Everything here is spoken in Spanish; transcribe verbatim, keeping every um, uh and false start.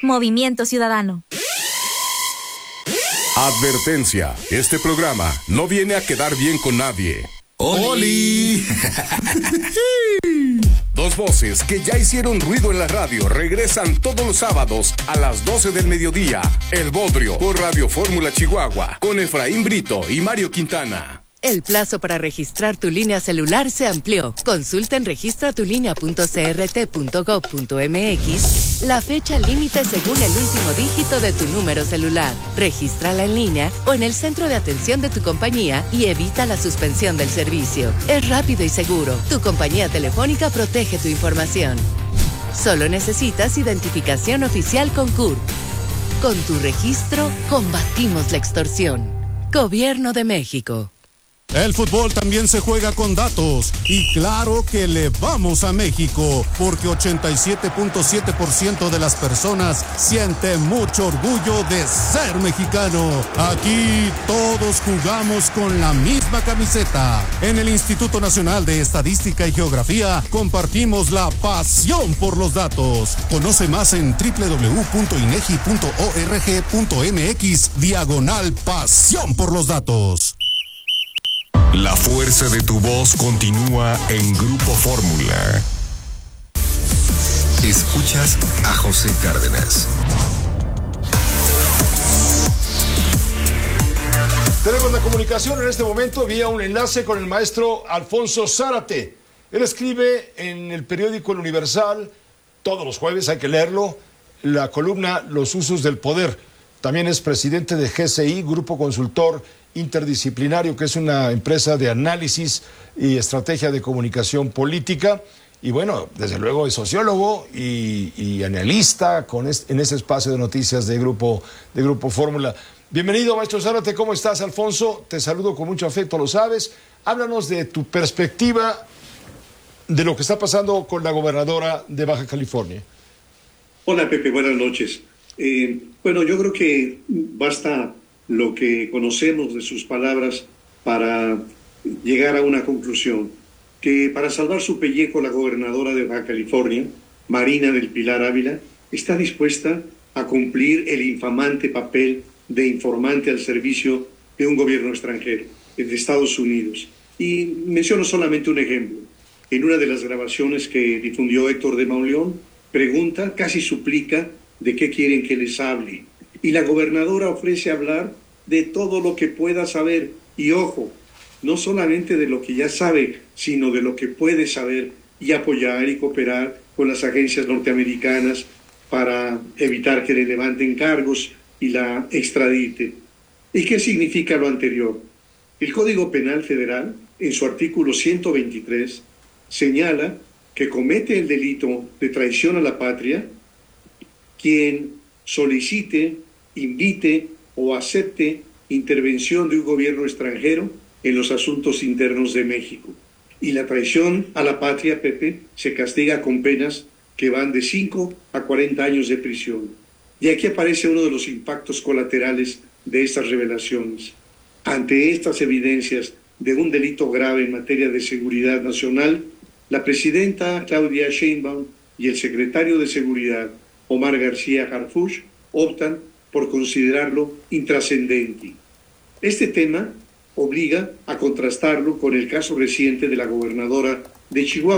Movimiento Ciudadano. Advertencia, este programa no viene a quedar bien con nadie. ¡Oli! Dos voces que ya hicieron ruido en la radio regresan todos los sábados a las doce del mediodía. El Bodrio por Radio Fórmula Chihuahua con Efraín Brito y Mario Quintana. El plazo para registrar tu línea celular se amplió. Consulta en registra tu línea punto c r t punto gov punto m x la fecha límite según el último dígito de tu número celular. Regístrala en línea o en el centro de atención de tu compañía y evita la suspensión del servicio. Es rápido y seguro. Tu compañía telefónica protege tu información. Solo necesitas identificación oficial con C U R P. Con tu registro, combatimos la extorsión. Gobierno de México. El fútbol también se juega con datos y claro que le vamos a México porque ochenta y siete punto siete por ciento de las personas siente mucho orgullo de ser mexicano. Aquí todos jugamos con la misma camiseta. En el Instituto Nacional de Estadística y Geografía compartimos la pasión por los datos. Conoce más en doble u doble u doble u punto i n e g i punto org punto m x diagonal pasión por los datos. La fuerza de tu voz continúa en Grupo Fórmula. Escuchas a José Cárdenas. Tenemos la comunicación en este momento vía un enlace con el maestro Alfonso Zárate. Él escribe en el periódico El Universal, todos los jueves hay que leerlo, la columna Los usos del poder. También es presidente de G C I, Grupo Consultor Interdisciplinario, que es una empresa de análisis y estrategia de comunicación política. Y bueno, desde luego es sociólogo y, y analista con es, en ese espacio de noticias de Grupo, de Grupo Fórmula. Bienvenido, maestro Zárate, ¿cómo estás? Alfonso, te saludo con mucho afecto, lo sabes. Háblanos de tu perspectiva de lo que está pasando con la gobernadora de Baja California. Hola, Pepe, buenas noches. Eh, bueno, yo creo que basta lo que conocemos de sus palabras para llegar a una conclusión, que para salvar su pellejo la gobernadora de Baja California, Marina del Pilar Ávila, está dispuesta a cumplir el infamante papel de informante al servicio de un gobierno extranjero, de Estados Unidos. Y menciono solamente un ejemplo. En una de las grabaciones que difundió Héctor de Mauleón, pregunta, casi suplica, de qué quieren que les hable. Y la gobernadora ofrece hablar de todo lo que pueda saber. Y ojo, no solamente de lo que ya sabe, sino de lo que puede saber y apoyar y cooperar con las agencias norteamericanas para evitar que le levanten cargos y la extradite. ¿Y qué significa lo anterior? El Código Penal Federal, en su artículo ciento veintitrés, señala que comete el delito de traición a la patria quien solicite, invite o acepte intervención de un gobierno extranjero en los asuntos internos de México. Y la traición a la patria, Pepe, se castiga con penas que van de cinco a cuarenta años de prisión. Y aquí aparece uno de los impactos colaterales de estas revelaciones. Ante estas evidencias de un delito grave en materia de seguridad nacional, la presidenta Claudia Sheinbaum y el secretario de Seguridad, Omar García Harfuch, optan por considerarlo intrascendente. Este tema obliga a contrastarlo con el caso reciente de la gobernadora de Chihuahua,